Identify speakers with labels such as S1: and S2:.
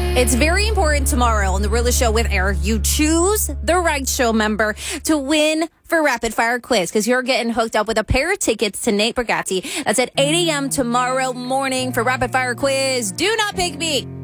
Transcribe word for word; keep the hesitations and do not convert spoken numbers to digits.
S1: It's very important tomorrow on The Real Show with Eric. You choose the right show member to win for Rapid Fire Quiz because you're getting hooked up with a pair of tickets to Nate Bargatze. That's at eight a.m. tomorrow morning for Rapid Fire Quiz. Do not pick me.